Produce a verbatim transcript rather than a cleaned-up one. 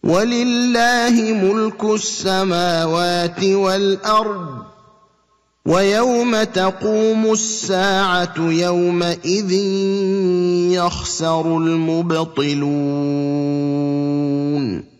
وَلِلَّهِ مُلْكُ السَّمَاوَاتِ وَالْأَرْضِ ۚ وَيَوْمَ تَقُومُ السَّاعَةُ يَوْمَئِذٍ يَخْسَرُ الْمُبْطِلُونَ